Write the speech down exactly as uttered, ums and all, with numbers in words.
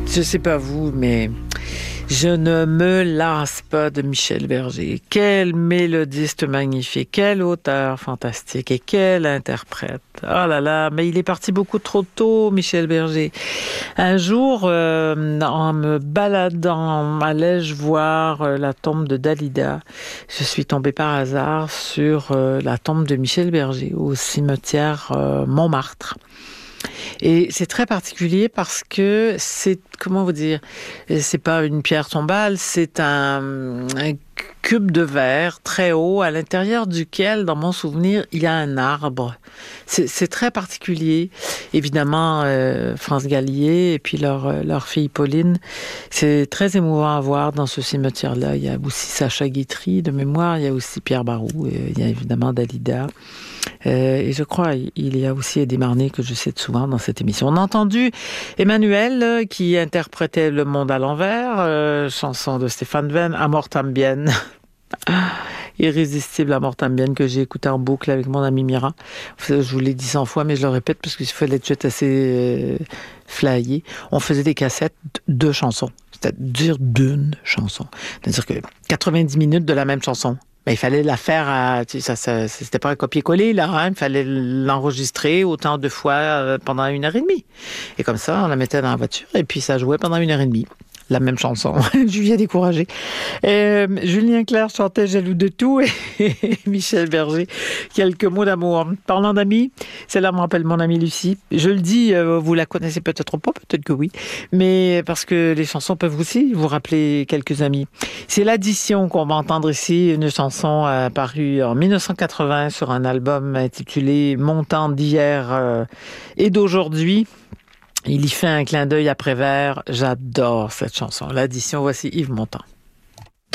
Je sais pas vous, mais je ne me lasse pas de Michel Berger. Quel mélodiste magnifique, quel auteur fantastique et quel interprète. Oh là là, mais il est parti beaucoup trop tôt, Michel Berger. Un jour, euh, en me baladant, allais-je voir euh, la tombe de Dalida. Je suis tombée par hasard sur euh, la tombe de Michel Berger au cimetière euh, Montmartre. Et c'est très particulier parce que c'est, comment vous dire, c'est pas une pierre tombale, c'est un, un cube de verre très haut à l'intérieur duquel, dans mon souvenir, il y a un arbre. C'est, c'est très particulier. Évidemment, euh, France Gallier et puis leur, leur fille Pauline, c'est très émouvant à voir dans ce cimetière-là. Il y a aussi Sacha Guitry de mémoire, il y a aussi Pierre Barou, et il y a évidemment Dalida. Euh, et je crois il y a aussi Eddie Marnay que je cite souvent dans cette émission. On a entendu Emmanuel euh, qui interprétait Le Monde à l'envers, euh, chanson de Stéphane Venn, Amor Tambien. Irrésistible Amor Tambien que j'ai écouté en boucle avec mon ami Mira. Je vous l'ai dit cent fois, mais je le répète parce qu'il fallait être assez euh, flyé. On faisait des cassettes de chansons, c'est-à-dire d'une chanson. C'est-à-dire que quatre-vingt-dix minutes de la même chanson. Ben, il fallait la faire à, tu sais, ça, ça, c'était pas un copier-coller, là, hein. Il fallait l'enregistrer autant de fois euh, pendant une heure et demie. Et comme ça, on la mettait dans la voiture et puis ça jouait pendant une heure et demie. La même chanson. Julien découragé. Euh, Julien Clerc chantait Jaloux de tout et Michel Berger, quelques mots d'amour. Parlant d'amis, celle-là me rappelle mon amie Lucie. Je le dis, euh, vous la connaissez peut-être pas, peut-être que oui, mais parce que les chansons peuvent aussi vous rappeler quelques amis. C'est l'addition qu'on va entendre ici, une chanson euh, parue en dix-neuf cent quatre-vingts sur un album intitulé Montant d'hier euh, et d'aujourd'hui. Il y fait un clin d'œil à Prévert. J'adore cette chanson. L'addition, voici Yves Montand.